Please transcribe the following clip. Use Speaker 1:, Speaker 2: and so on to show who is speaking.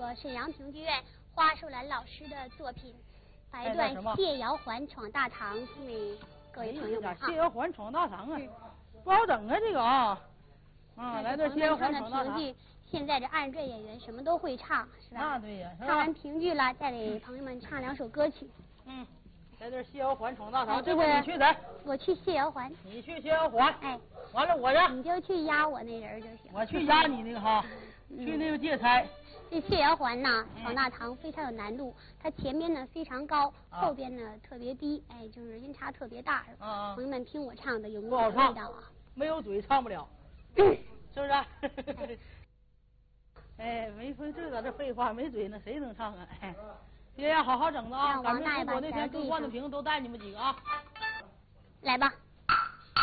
Speaker 1: 过沈阳评剧院花树兰老师的作品，把一段《谢瑶环闯大唐》送给各位朋友们。
Speaker 2: 谢瑶环闯大唐啊，不好整啊这个啊。来段谢瑶环闯大唐。
Speaker 1: 现在这二人转演员什么都会唱，是吧？
Speaker 2: 那对呀。
Speaker 1: 唱完评剧了，再给朋友们唱2首歌曲。
Speaker 2: 来段谢瑶环闯大唐。这回你去哪？
Speaker 1: 我去谢瑶环。
Speaker 2: 你去谢瑶环。
Speaker 1: 哎。
Speaker 2: 完了我呢？
Speaker 1: 你就去压我那人就行。
Speaker 2: 我去压你那个哈，去那个借差。
Speaker 1: 这谢瑶环呐，闯大唐非常有难度，它前边呢非常高，后边呢特别低，哎，就是音差特别大。朋友们听我唱的有没有味道啊？
Speaker 2: 没有嘴唱不了，是不是？哎，没说这搁这废话，没嘴呢，谁能唱啊？哎，别呀，好好整的啊！咱们中国那天更换的屏都带你们几个啊！
Speaker 1: 来吧。